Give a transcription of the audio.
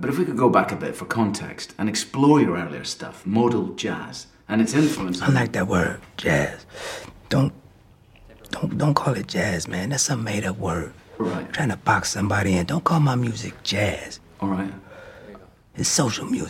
but if we could go back a bit for context and explore your earlier stuff, modal jazz, and its influence. I like that word, jazz. Don't call it jazz, man. That's some made-up word. Right. Trying to box somebody in. Don't call my music jazz. All right. It's social music.